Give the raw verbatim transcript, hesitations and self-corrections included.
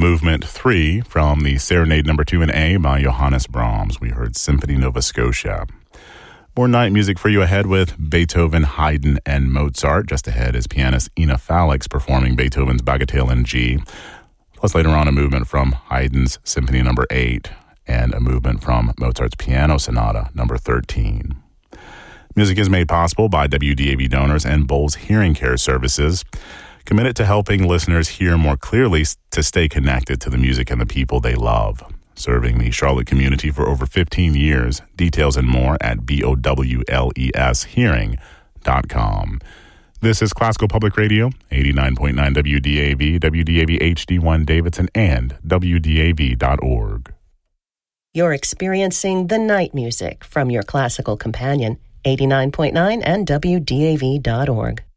Movement three from the Serenade Number two in A by Johannes Brahms. We heard Symphony Nova Scotia. More night music for you ahead with Beethoven, Haydn, and Mozart. Just ahead is pianist Ina Falix performing Beethoven's Bagatelle in G. Plus later on a movement from Haydn's Symphony Number eight and a movement from Mozart's Piano Sonata Number thirteen. Music is made possible by W D A V donors and Bowles Hearing Care Services, committed to helping listeners hear more clearly to stay connected to the music and the people they love. Serving the Charlotte community for over fifteen years. Details and more at B O W L E S hearing dot com. This is Classical Public Radio, eighty-nine point nine W D A V, W D A V H D one Davidson, and W D A V dot org. You're experiencing the night music from your classical companion, eighty-nine point nine and W D A V dot org.